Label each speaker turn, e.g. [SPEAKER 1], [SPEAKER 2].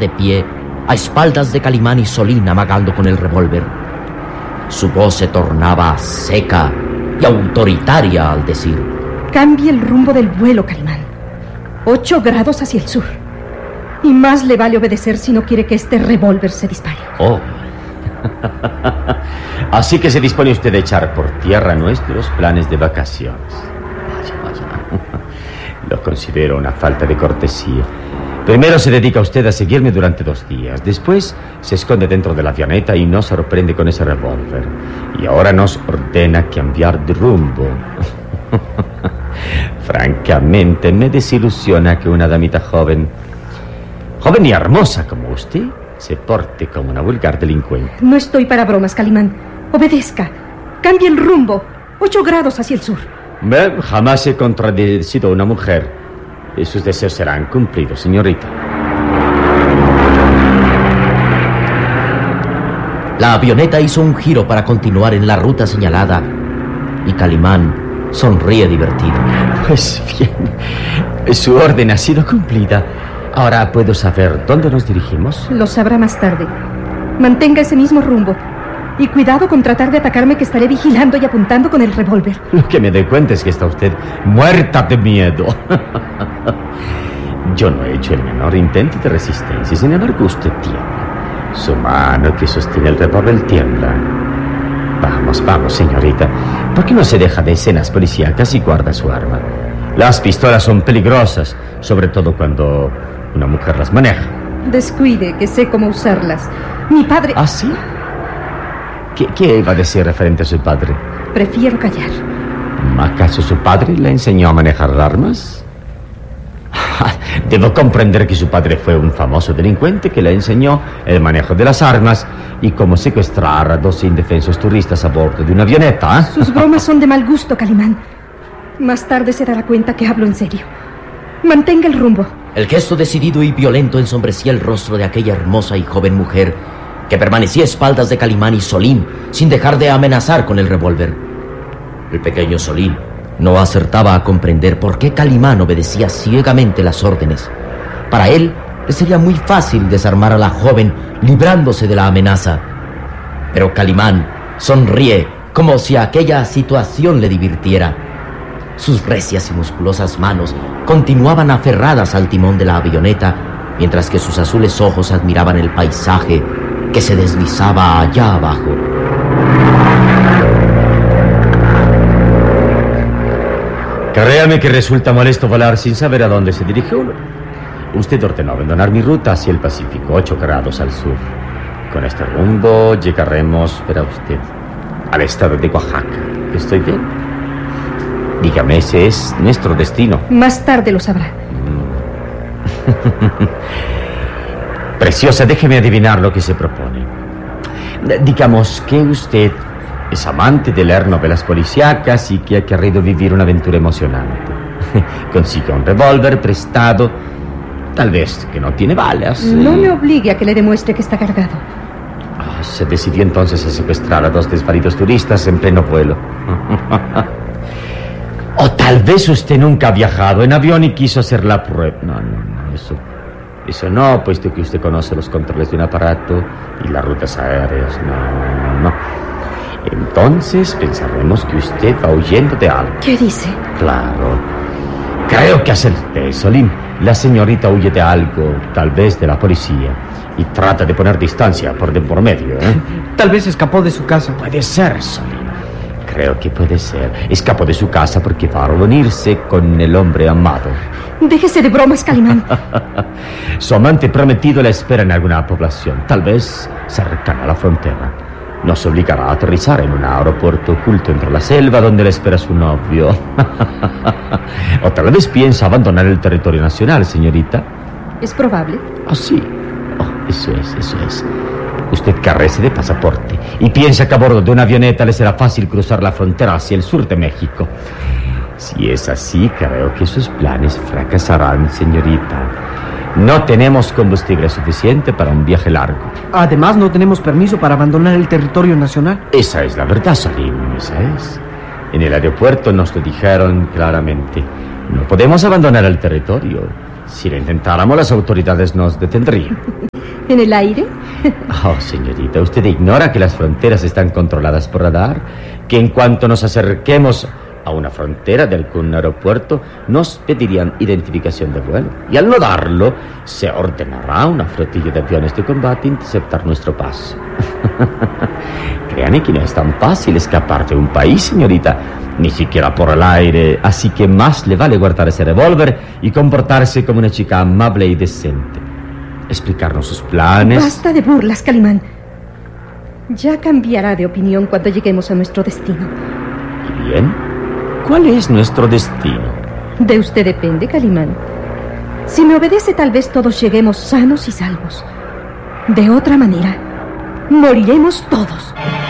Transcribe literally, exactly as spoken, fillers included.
[SPEAKER 1] de pie, a espaldas de Calimán y Solín, amagando con el revólver. Su voz se tornaba seca y autoritaria al decir:
[SPEAKER 2] cambie el rumbo del vuelo, Calimán. Ocho grados hacia el sur. Y más le vale obedecer si no quiere que este revólver se dispare.
[SPEAKER 3] Oh. Así que se dispone usted a echar por tierra nuestros planes de vacaciones. Vaya, vaya. Lo considero una falta de cortesía. Primero se dedica usted a seguirme durante dos días. Después se esconde dentro de la avioneta y nos sorprende con ese revólver. Y ahora nos ordena cambiar de rumbo. Francamente, me desilusiona que una damita joven, joven y hermosa como usted, se porte como una vulgar delincuente.
[SPEAKER 2] No estoy para bromas, Calimán. Obedezca. Cambie el rumbo. Ocho grados hacia el sur.
[SPEAKER 3] Bé, jamás he contradecido a una mujer. Y sus deseos serán cumplidos, señorita.
[SPEAKER 1] La avioneta hizo un giro para continuar en la ruta señalada y Calimán sonríe divertido.
[SPEAKER 3] Pues bien, su orden ha sido cumplida. Ahora puedo saber dónde nos dirigimos.
[SPEAKER 2] Lo sabrá más tarde. Mantenga ese mismo rumbo. Y cuidado con tratar de atacarme, que estaré vigilando y apuntando con el revólver.
[SPEAKER 3] Lo que me doy cuenta es que está usted muerta de miedo. Yo no he hecho el menor intento de resistencia. Sin embargo, usted tiembla. Su mano que sostiene el revólver tiembla. Vamos, vamos, señorita. ¿Por qué no se deja de escenas policíacas y guarda su arma? Las pistolas son peligrosas, sobre todo cuando una mujer las maneja.
[SPEAKER 2] Descuide, que sé cómo usarlas. Mi padre...
[SPEAKER 3] ¿Ah, sí? ¿Qué, ¿Qué iba a decir referente a su padre?
[SPEAKER 2] Prefiero callar.
[SPEAKER 3] ¿Acaso su padre le enseñó a manejar armas? Debo comprender que su padre fue un famoso delincuente que le enseñó el manejo de las armas y cómo secuestrar a dos indefensos turistas a bordo de una avioneta, ¿eh?
[SPEAKER 2] Sus bromas son de mal gusto, Calimán. Más tarde se dará cuenta que hablo en serio. Mantenga el rumbo.
[SPEAKER 1] El gesto decidido y violento ensombrecía el rostro de aquella hermosa y joven mujer que permanecía a espaldas de Calimán y Solín sin dejar de amenazar con el revólver. El pequeño Solín no acertaba a comprender por qué Calimán obedecía ciegamente las órdenes. Para él, le sería muy fácil desarmar a la joven librándose de la amenaza. Pero Calimán sonríe como si aquella situación le divirtiera. Sus recias y musculosas manos continuaban aferradas al timón de la avioneta, mientras que sus azules ojos admiraban el paisaje que se deslizaba allá abajo.
[SPEAKER 3] Créame que resulta molesto volar sin saber a dónde se dirige uno. Usted ordenó abandonar mi ruta hacia el Pacífico, ocho grados al sur. Con este rumbo llegaremos, verá usted, al estado de Oaxaca. ¿Estoy bien? Dígame, ese es nuestro destino.
[SPEAKER 2] Más tarde lo sabrá.
[SPEAKER 3] Preciosa, déjeme adivinar lo que se propone. Digamos que usted es amante de leer novelas policíacas y que ha querido vivir una aventura emocionante. Consigue un revólver prestado, tal vez que no tiene balas.
[SPEAKER 2] No
[SPEAKER 3] y...
[SPEAKER 2] me obligue a que le demuestre que está cargado.
[SPEAKER 3] Oh, se decidió entonces a secuestrar a dos desvalidos turistas en pleno vuelo. O tal vez usted nunca ha viajado en avión y quiso hacer la prueba. No, no, no, eso... Eso no, puesto que usted conoce los controles de un aparato y las rutas aéreas. No, no, no. Entonces pensaremos que usted va huyendo de algo.
[SPEAKER 2] ¿Qué dice?
[SPEAKER 3] Claro. Creo que acerté, Solín. La señorita huye de algo, tal vez de la policía, y trata de poner distancia por de por medio, ¿eh?
[SPEAKER 4] Tal vez escapó de su casa.
[SPEAKER 3] Puede ser, Solín. Creo que puede ser. Escapó de su casa porque va a reunirse con el hombre amado.
[SPEAKER 2] Déjese de bromas, Calimán.
[SPEAKER 3] Su amante prometido la espera en alguna población, tal vez cercana a la frontera. Nos obligará a aterrizar en un aeropuerto oculto entre la selva donde le espera su novio. O tal vez piensa abandonar el territorio nacional, señorita.
[SPEAKER 2] ¿Es probable?
[SPEAKER 3] Oh, sí. Oh, eso es, eso es. Usted carece de pasaporte y piensa que a bordo de una avioneta le será fácil cruzar la frontera hacia el sur de México. Si es así, creo que sus planes fracasarán, señorita. No tenemos combustible suficiente para un viaje largo.
[SPEAKER 4] Además, no tenemos permiso para abandonar el territorio nacional.
[SPEAKER 3] Esa es la verdad, Salim, esa es. En el aeropuerto nos lo dijeron claramente. No podemos abandonar el territorio. Si lo intentáramos, las autoridades nos detendrían.
[SPEAKER 2] ¿En el aire?
[SPEAKER 3] Oh, señorita, usted ignora que las fronteras están controladas por radar, que en cuanto nos acerquemos a una frontera de algún aeropuerto, nos pedirían identificación de vuelo. Y al no darlo, se ordenará a una flotilla de aviones de combate interceptar nuestro paso. Créame que no es tan fácil escapar de un país, señorita, ni siquiera por el aire, así que más le vale guardar ese revólver y comportarse como una chica amable y decente. Explicarnos sus planes.
[SPEAKER 2] Basta de burlas, Calimán. Ya cambiará de opinión cuando lleguemos a nuestro destino.
[SPEAKER 3] ¿Y bien? ¿Cuál es nuestro destino?
[SPEAKER 2] De usted depende, Calimán. Si me obedece, tal vez todos lleguemos sanos y salvos. De otra manera, moriremos todos.